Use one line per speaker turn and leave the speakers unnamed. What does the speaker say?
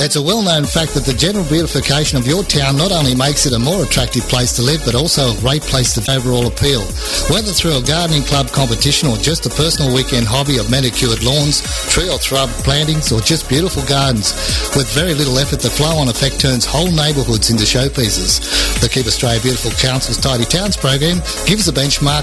It's a well-known fact that the general beautification of your town not only makes it a more attractive place to live, but also a great place to overall appeal. Whether through a gardening club competition or just a personal weekend hobby of manicured lawns, tree or shrub plantings, or just beautiful gardens, with very little effort, the flow-on effect turns whole neighbourhoods into showpieces. The Keep Australia Beautiful Council's Tidy Towns program gives a benchmark